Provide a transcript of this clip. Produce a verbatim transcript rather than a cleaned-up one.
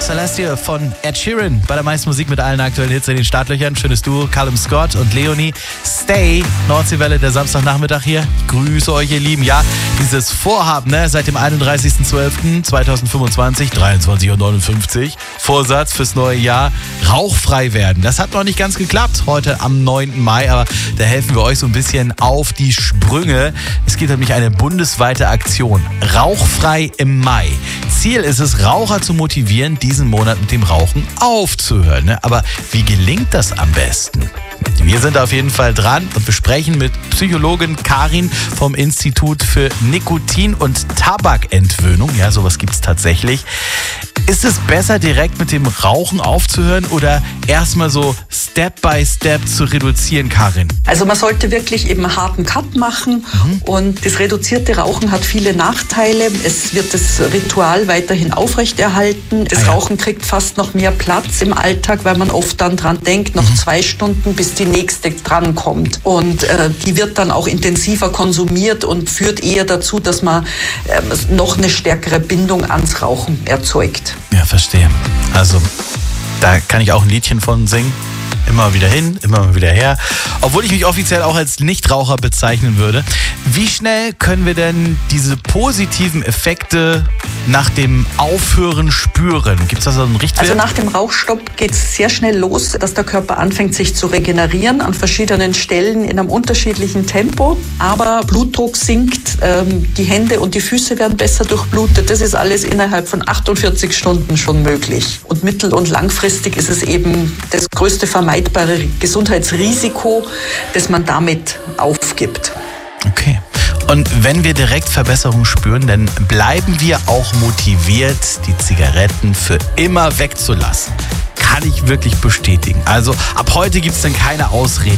Celestia von Ed Sheeran bei der meisten Musik mit allen aktuellen Hits in den Startlöchern. Schönes Duo, Callum Scott und Leonie. Stay, Nordseewelle, der Samstagnachmittag hier. Grüße euch, ihr Lieben. Ja, dieses Vorhaben, ne, seit dem einunddreißigsten zwölften zweitausendfünfundzwanzig, dreiundzwanzig Uhr neunundfünfzig, Vorsatz fürs neue Jahr, rauchfrei werden. Das hat noch nicht ganz geklappt heute am neunten Mai, aber da helfen wir euch so ein bisschen auf die Sprünge. Es gibt nämlich eine bundesweite Aktion, rauchfrei im Mai. Ziel ist es, Raucher zu motivieren, diesen Monat mit dem Rauchen aufzuhören. Ne? Aber wie gelingt das am besten? Wir sind auf jeden Fall dran und besprechen mit Psychologin Karin vom Institut für Nikotin- und Tabakentwöhnung. Ja, sowas gibt es tatsächlich. Ist es besser, direkt mit dem Rauchen aufzuhören oder erstmal so Step by Step zu reduzieren, Karin? Also man sollte wirklich eben einen harten Cut machen mhm. und das reduzierte Rauchen hat viele Nachteile. Es wird das Ritual weiterhin aufrechterhalten. Das ah, ja. Rauchen kriegt fast noch mehr Platz im Alltag, weil man oft dann dran denkt, noch mhm. zwei Stunden, bis die nächste drankommt. Und äh, die wird dann auch intensiver konsumiert und führt eher dazu, dass man äh, noch eine stärkere Bindung ans Rauchen erzeugt. Ja, verstehe. Also, da kann ich auch ein Liedchen von singen. Immer wieder hin, immer wieder her. Obwohl ich mich offiziell auch als Nichtraucher bezeichnen würde. Wie schnell können wir denn diese positiven Effekte nach dem Aufhören spüren? Gibt es da so einen Richtwert? Also nach dem Rauchstopp geht es sehr schnell los, dass der Körper anfängt, sich zu regenerieren an verschiedenen Stellen in einem unterschiedlichen Tempo. Aber Blutdruck sinkt, ähm, die Hände und die Füße werden besser durchblutet. Das ist alles innerhalb von achtundvierzig Stunden schon möglich. Und mittel- und langfristig ist es eben das größte vermeidbare Gesundheitsrisiko, das man damit aufgibt. Okay. Und wenn wir direkt Verbesserungen spüren, dann bleiben wir auch motiviert, die Zigaretten für immer wegzulassen. Kann ich wirklich bestätigen. Also ab heute gibt es dann keine Ausreden